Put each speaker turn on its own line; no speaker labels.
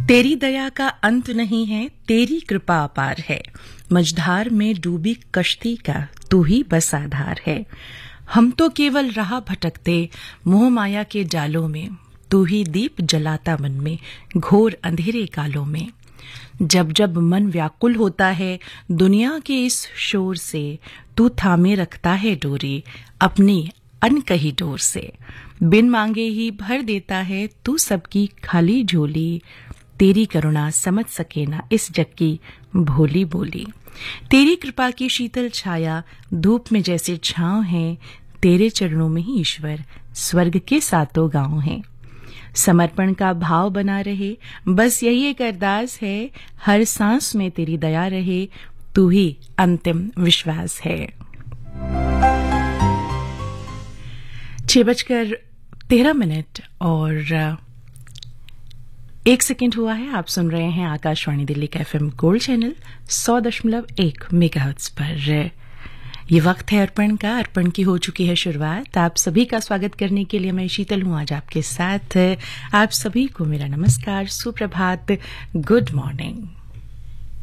तेरी दया का अंत नहीं है, तेरी कृपा अपार है। मझधार में डूबी कश्ती का तू ही बस आधार है। हम तो केवल राह भटकते मोह माया के जालों में, तू ही दीप जलाता मन में घोर अंधेरे कालों में। जब जब मन व्याकुल होता है दुनिया के इस शोर से, तू थामे रखता है डोरी अपनी अनकही डोर से। बिन मांगे ही भर देता है तू सबकी खाली झोली, तेरी करुणा समझ सके ना इस जग की भोली बोली। तेरी कृपा की शीतल छाया धूप में जैसे छांव है, तेरे चरणों में ही ईश्वर स्वर्ग के सातों गांव हैं। समर्पण का भाव बना रहे बस यही एक अरदास है, हर सांस में तेरी दया रहे तू ही अंतिम विश्वास है। 6:13 और 1 सेकेंड हुआ है। आप सुन रहे हैं आकाशवाणी दिल्ली का FM गोल्ड चैनल 100.1 मेगाहर्ट्ज पर। ये वक्त है अर्पण का। अर्पण की हो चुकी है शुरुआत। आप सभी का स्वागत करने के लिए मैं शीतल हूं आज आपके साथ। आप सभी को मेरा नमस्कार, सुप्रभात, गुड मॉर्निंग।